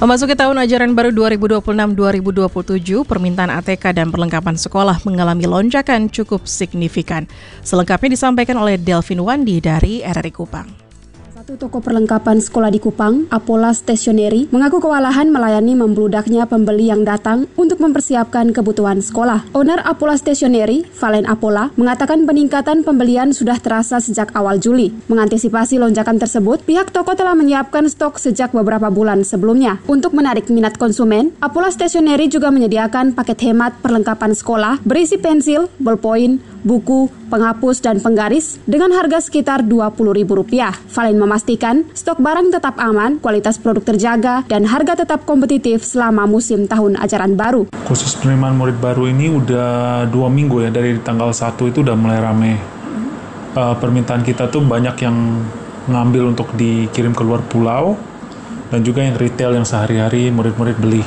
Memasuki tahun ajaran baru 2026-2027, permintaan ATK dan perlengkapan sekolah mengalami lonjakan cukup signifikan. Selengkapnya disampaikan oleh Delvin Wandi dari RRI Kupang. Satu toko perlengkapan sekolah di Kupang, Apola Stationery, mengaku kewalahan melayani membludaknya pembeli yang datang untuk mempersiapkan kebutuhan sekolah. Owner Apola Stationery, Valen Apola, mengatakan peningkatan pembelian sudah terasa sejak awal Juli. Mengantisipasi lonjakan tersebut, pihak toko telah menyiapkan stok sejak beberapa bulan sebelumnya. Untuk menarik minat konsumen, Apola Stationery juga menyediakan paket hemat perlengkapan sekolah berisi pensil, ballpoint, buku, penghapus, dan penggaris dengan harga sekitar Rp20.000. Valen memastikan stok barang tetap aman, kualitas produk terjaga, dan harga tetap kompetitif selama musim tahun ajaran baru. Khusus penerimaan murid baru ini udah 2 minggu ya, dari tanggal 1 itu udah mulai rame. Permintaan kita tuh banyak yang ngambil untuk dikirim keluar pulau, dan juga yang retail yang sehari-hari murid-murid beli.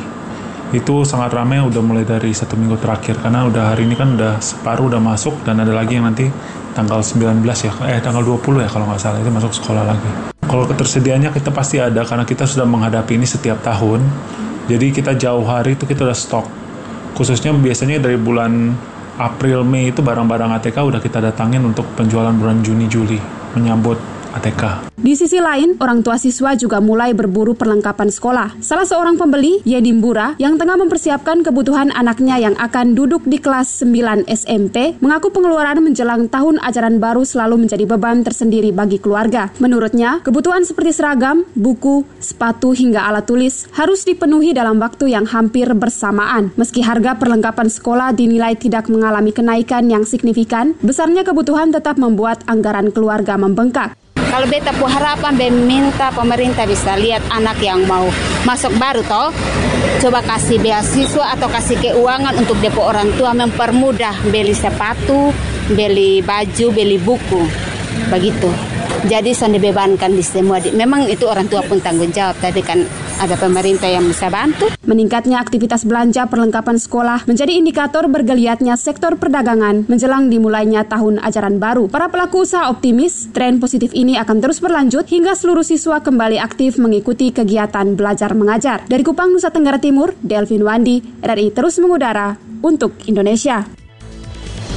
Itu sangat ramai udah mulai dari 1 minggu terakhir, karena udah hari ini kan udah separuh udah masuk, dan ada lagi yang nanti tanggal 19 ya, tanggal 20 ya kalau nggak salah, itu masuk sekolah lagi. Kalau ketersediaannya kita pasti ada, karena kita sudah menghadapi ini setiap tahun. Jadi kita jauh hari itu kita udah stok. Khususnya biasanya dari bulan April, Mei itu barang-barang ATK udah kita datangin untuk penjualan bulan Juni, Juli, menyambut ATK. Di sisi lain, orang tua siswa juga mulai berburu perlengkapan sekolah. Salah seorang pembeli, Yedi Mbura, yang tengah mempersiapkan kebutuhan anaknya yang akan duduk di kelas 9 SMP, mengaku pengeluaran menjelang tahun ajaran baru selalu menjadi beban tersendiri bagi keluarga. Menurutnya, kebutuhan seperti seragam, buku, sepatu, hingga alat tulis harus dipenuhi dalam waktu yang hampir bersamaan. Meski harga perlengkapan sekolah dinilai tidak mengalami kenaikan yang signifikan, besarnya kebutuhan tetap membuat anggaran keluarga membengkak. Kalau beta pu harapan minta pemerintah bisa lihat anak yang mau masuk baru toh, coba kasih beasiswa atau kasih keuangan untuk depo orang tua, mempermudah beli sepatu, beli baju, beli buku, begitu. Jadi sudah dibebankan di semua. Memang itu orang tua pun tanggung jawab, tapi kan ada pemerintah yang bisa bantu. Meningkatnya aktivitas belanja perlengkapan sekolah menjadi indikator bergeliatnya sektor perdagangan menjelang dimulainya tahun ajaran baru. Para pelaku usaha optimis, tren positif ini akan terus berlanjut hingga seluruh siswa kembali aktif mengikuti kegiatan belajar mengajar. Dari Kupang, Nusa Tenggara Timur, Delvin Wandi, RRI terus mengudara untuk Indonesia.